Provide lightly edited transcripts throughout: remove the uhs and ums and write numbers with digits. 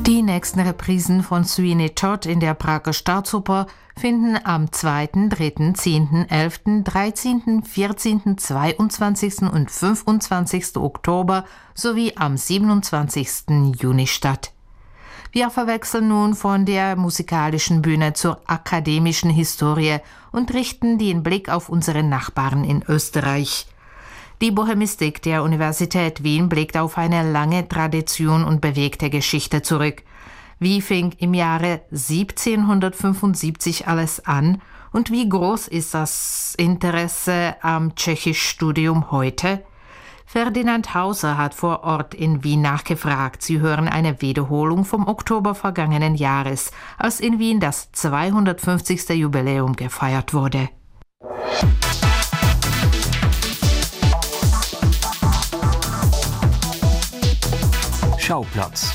Die nächsten Reprisen von Sweeney Todd in der Prager Staatsoper finden am 2., 3., 10., 11., 13., 14., 22. und 25. Oktober sowie am 27. Juni statt. Wir verwechseln nun von der musikalischen Bühne zur akademischen Historie und richten den Blick auf unsere Nachbarn in Österreich. Die Bohemistik der Universität Wien blickt auf eine lange Tradition und bewegte Geschichte zurück. Wie fing im Jahre 1775 alles an und wie groß ist das Interesse am Tschechischstudium heute? Ferdinand Hauser hat vor Ort in Wien nachgefragt. Sie hören eine Wiederholung vom Oktober vergangenen Jahres, als in Wien das 250. Jubiläum gefeiert wurde. Schauplatz.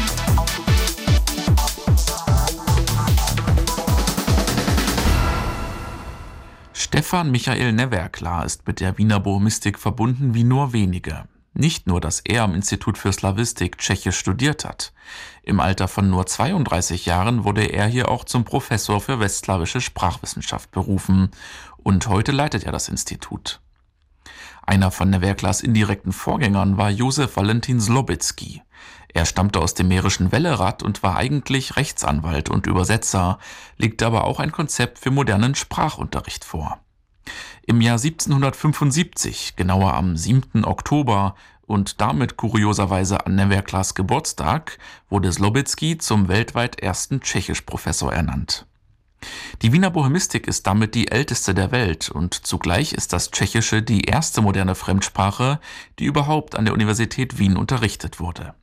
Stefan Michael Neverkla ist mit der Wiener Bohemistik verbunden wie nur wenige. Nicht nur, dass er am Institut für Slawistik Tschechisch studiert hat. Im Alter von nur 32 Jahren wurde er hier auch zum Professor für westslawische Sprachwissenschaft berufen. Und heute leitet er das Institut. Einer von Neverklas indirekten Vorgängern war Josef Valentin Zlobitzky. Er stammte aus dem mährischen Wellerat und war eigentlich Rechtsanwalt und Übersetzer, legte aber auch ein Konzept für modernen Sprachunterricht vor. Im Jahr 1775, genauer am 7. Oktober und damit kurioserweise an Neverklas Geburtstag, wurde Zlobitzky zum weltweit ersten Tschechischprofessor ernannt. Die Wiener Bohemistik ist damit die älteste der Welt und zugleich ist das Tschechische die erste moderne Fremdsprache, die überhaupt an der Universität Wien unterrichtet wurde.